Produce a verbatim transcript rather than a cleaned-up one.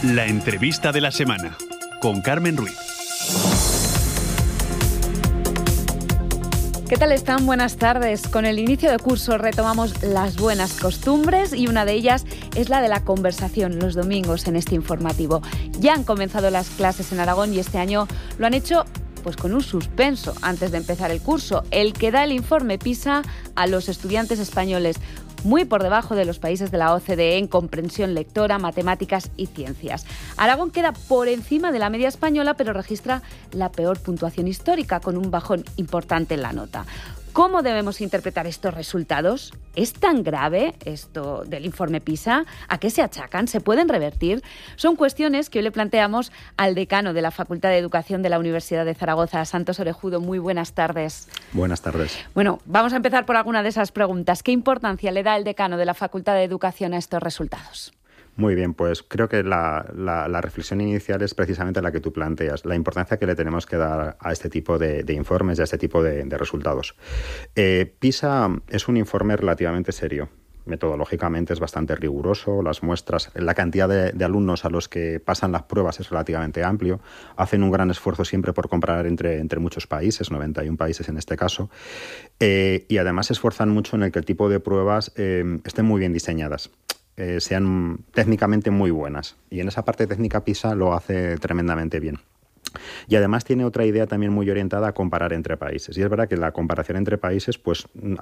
La entrevista de la semana con Carmen Ruiz. ¿Qué tal están? Buenas tardes. Con el inicio de curso retomamos las buenas costumbres y una de ellas es la de la conversación los domingos en este informativo. Ya han comenzado las clases en Aragón y este año lo han hecho pues con un suspenso antes de empezar el curso, el que da el informe PISA a los estudiantes españoles, muy por debajo de los países de la O C D E en comprensión lectora, matemáticas y ciencias. Aragón queda por encima de la media española, pero registra la peor puntuación histórica, con un bajón importante en la nota. ¿Cómo debemos interpretar estos resultados? ¿Es tan grave esto del informe PISA? ¿A qué se achacan? ¿Se pueden revertir? Son cuestiones que hoy le planteamos al decano de la Facultad de Educación de la Universidad de Zaragoza, Santos Orejudo. Muy buenas tardes. Buenas tardes. Bueno, vamos a empezar por alguna de esas preguntas. ¿Qué importancia le da el decano de la Facultad de Educación a estos resultados? Muy bien, pues creo que la, la, la reflexión inicial es precisamente la que tú planteas, la importancia que le tenemos que dar a este tipo de, de informes y a este tipo de, de resultados. Eh, PISA es un informe relativamente serio. Metodológicamente es bastante riguroso, las muestras, la cantidad de, de alumnos a los que pasan las pruebas es relativamente amplio, hacen un gran esfuerzo siempre por comparar entre, entre muchos países, noventa y uno países en este caso, eh, y además se esfuerzan mucho en el que el tipo de pruebas eh, estén muy bien diseñadas. Eh, sean técnicamente muy buenas. Y en esa parte técnica PISA lo hace tremendamente bien. Y además tiene otra idea también muy orientada a comparar entre países. Y es verdad que la comparación entre países, pues